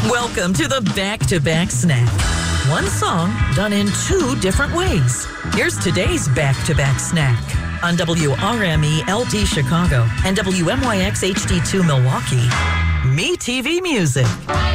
Welcome to the Back-to-Back Snack. One song done in two different ways. Here's today's Back-to-Back Snack on WRME LD Chicago and WMYX HD2 Milwaukee. Me TV Music.